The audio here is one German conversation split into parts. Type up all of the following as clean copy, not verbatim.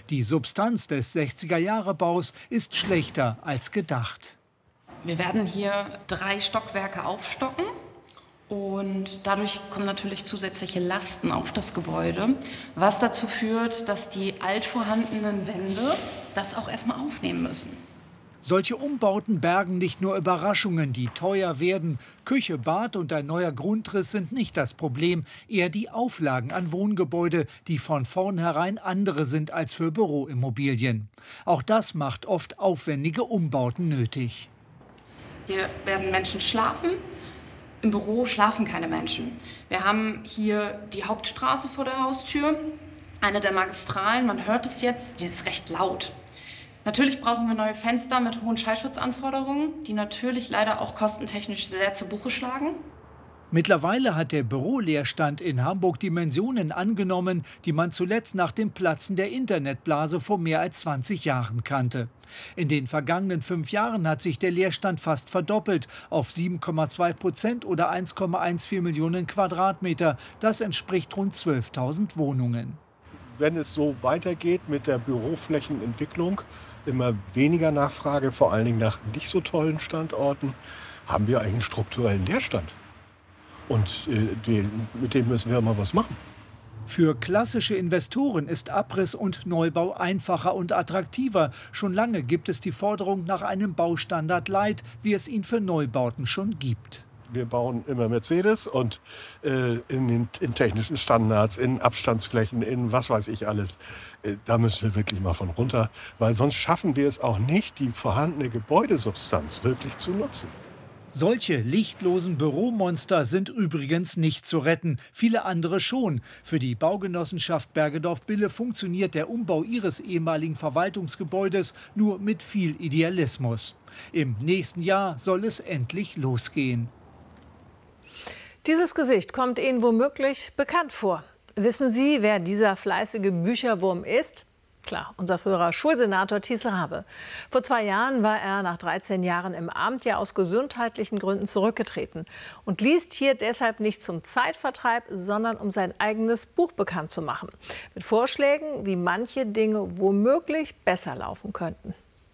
Die Substanz des 60er-Jahre-Baus ist schlechter als gedacht. Wir werden hier 3 Stockwerke aufstocken. Und dadurch kommen natürlich zusätzliche Lasten auf das Gebäude, was dazu führt, dass die alt vorhandenen Wände das auch erstmal aufnehmen müssen. Solche Umbauten bergen nicht nur Überraschungen, die teuer werden. Küche, Bad und ein neuer Grundriss sind nicht das Problem, eher die Auflagen an Wohngebäude, die von vornherein andere sind als für Büroimmobilien. Auch das macht oft aufwendige Umbauten nötig. Hier werden Menschen schlafen. Im Büro schlafen keine Menschen. Wir haben hier die Hauptstraße vor der Haustür, eine der Magistralen. Man hört es jetzt, die ist recht laut. Natürlich brauchen wir neue Fenster mit hohen Schallschutzanforderungen, die natürlich leider auch kostentechnisch sehr zu Buche schlagen. Mittlerweile hat der Büroleerstand in Hamburg Dimensionen angenommen, die man zuletzt nach dem Platzen der Internetblase vor mehr als 20 Jahren kannte. In den vergangenen 5 Jahren hat sich der Leerstand fast verdoppelt auf 7,2% oder 1,14 Millionen Quadratmeter. Das entspricht rund 12.000 Wohnungen. Wenn es so weitergeht mit der Büroflächenentwicklung, immer weniger Nachfrage, vor allen Dingen nach nicht so tollen Standorten, haben wir einen strukturellen Leerstand. Und mit dem müssen wir mal was machen. Für klassische Investoren ist Abriss und Neubau einfacher und attraktiver. Schon lange gibt es die Forderung nach einem Baustandard Light, wie es ihn für Neubauten schon gibt. Wir bauen immer Mercedes und in technischen Standards, in Abstandsflächen, in was weiß ich alles. Da müssen wir wirklich mal von runter, weil sonst schaffen wir es auch nicht, die vorhandene Gebäudesubstanz wirklich zu nutzen. Solche lichtlosen Büromonster sind übrigens nicht zu retten, viele andere schon. Für die Baugenossenschaft Bergedorf-Bille funktioniert der Umbau ihres ehemaligen Verwaltungsgebäudes nur mit viel Idealismus. Im nächsten Jahr soll es endlich losgehen. Dieses Gesicht kommt Ihnen womöglich bekannt vor. Wissen Sie, wer dieser fleißige Bücherwurm ist? Klar, unser früherer Schulsenator Thies Raabe. Vor 2 Jahren war er nach 13 Jahren im Amt ja aus gesundheitlichen Gründen zurückgetreten und liest hier deshalb nicht zum Zeitvertreib, sondern um sein eigenes Buch bekannt zu machen. Mit Vorschlägen, wie manche Dinge womöglich besser laufen könnten.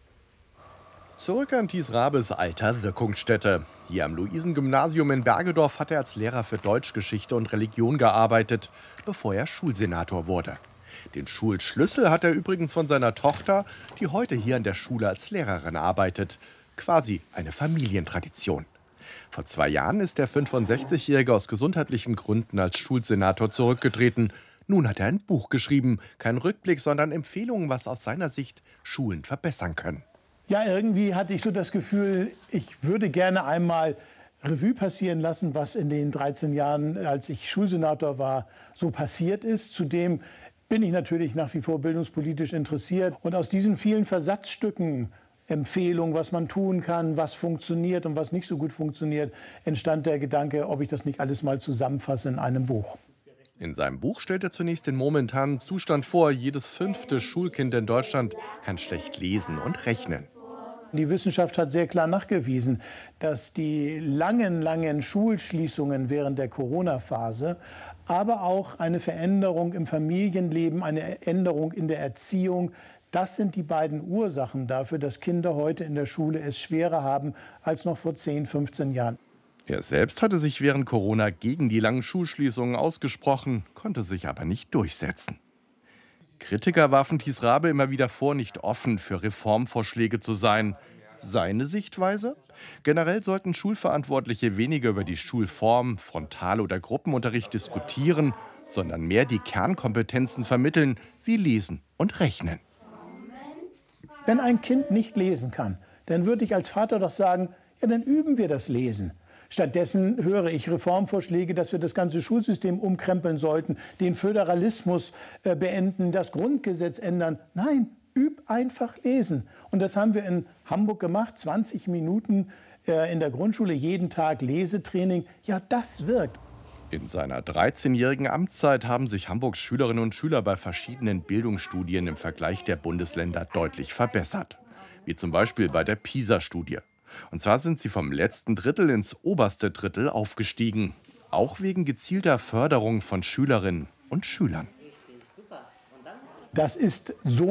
Zurück an Thies Raabes alter Wirkungsstätte. Hier am Luisengymnasium in Bergedorf hat er als Lehrer für Deutsch, Geschichte und Religion gearbeitet, bevor er Schulsenator wurde. Den Schulschlüssel hat er übrigens von seiner Tochter, die heute hier an der Schule als Lehrerin arbeitet. Quasi eine Familientradition. Vor 2 Jahren ist der 65-Jährige aus gesundheitlichen Gründen als Schulsenator zurückgetreten. Nun hat er ein Buch geschrieben. Kein Rückblick, sondern Empfehlungen, was aus seiner Sicht Schulen verbessern können. Ja, irgendwie hatte ich so das Gefühl, ich würde gerne einmal Revue passieren lassen, was in den 13 Jahren, als ich Schulsenator war, so passiert ist. Zudem bin ich natürlich nach wie vor bildungspolitisch interessiert. Und aus diesen vielen Versatzstücken, Empfehlungen, was man tun kann, was funktioniert und was nicht so gut funktioniert, entstand der Gedanke, ob ich das nicht alles mal zusammenfasse in einem Buch. In seinem Buch stellt er zunächst den momentanen Zustand vor. Jedes 5. Schulkind in Deutschland kann schlecht lesen und rechnen. Die Wissenschaft hat sehr klar nachgewiesen, dass die langen Schulschließungen während der Corona-Phase, aber auch eine Veränderung im Familienleben, eine Änderung in der Erziehung, das sind die beiden Ursachen dafür, dass Kinder heute in der Schule es schwerer haben als noch vor 10, 15 Jahren. Er selbst hatte sich während Corona gegen die langen Schulschließungen ausgesprochen, konnte sich aber nicht durchsetzen. Kritiker warfen Thies Raabe immer wieder vor, nicht offen für Reformvorschläge zu sein. Seine Sichtweise? Generell sollten Schulverantwortliche weniger über die Schulform, Frontal- oder Gruppenunterricht diskutieren, sondern mehr die Kernkompetenzen vermitteln, wie Lesen und Rechnen. Wenn ein Kind nicht lesen kann, dann würde ich als Vater doch sagen, ja, dann üben wir das Lesen. Stattdessen höre ich Reformvorschläge, dass wir das ganze Schulsystem umkrempeln sollten, den Föderalismus beenden, das Grundgesetz ändern. Nein, üb einfach lesen. Und das haben wir in Hamburg gemacht, 20 Minuten in der Grundschule, jeden Tag Lesetraining. Ja, das wirkt. In seiner 13-jährigen Amtszeit haben sich Hamburgs Schülerinnen und Schüler bei verschiedenen Bildungsstudien im Vergleich der Bundesländer deutlich verbessert. Wie zum Beispiel bei der PISA-Studie. Und zwar sind sie vom letzten Drittel ins oberste Drittel aufgestiegen. Auch wegen gezielter Förderung von Schülerinnen und Schülern. Das ist so